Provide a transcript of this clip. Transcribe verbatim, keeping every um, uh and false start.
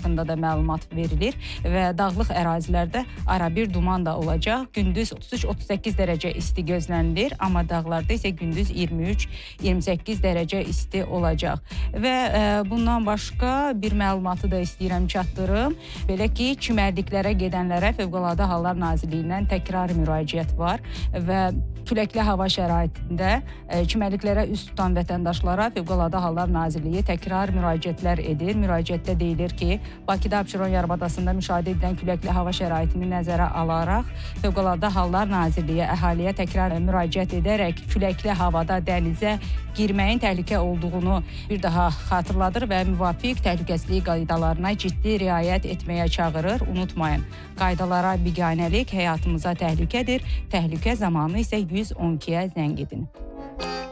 haqqında da məlumat verilir və dağlıq ərazilərdə arabir duman da olacaq. Gündüz otuz üç otuz səkkiz dərəcə isti gözlənilir, amma dağlarda isə gündüz iyirmi üç iyirmi səkkiz dərəcə isti olacaq. Və e, bundan başqa bir məlumatı da istəyirəm çatdırım. Belə ki, çimərliklərə gedənlərə Fövqəladə Hallar Nazirliyindən təkrar müraciət var və küləkli hava şəraitində e, çimərliklərə üst tutan vətəndaşlara Fövqəladə Hallar Nazirliyi təkrar müraciətlər edir. Müraciətdə deyilir ki, Bakıda, Abşeron yarımadasında müşahidə edilən küləkli hava şəraitini nəzərə alaraq Fövqəladə Hallar Nazirliyi əhaliyə təkrar müraciət edərək küləkli havada dənizə girməyin təhlükə olduğunu bir daha xatırladır və müvafiq təhlükəsizlik qaydalarına ciddi riayət etməyə çağırır. Unutmayın, qaydalara biganəlik həyatımıza təhlükədir. Təhlükə zamanı isə yüz on ikiyə zəng edin.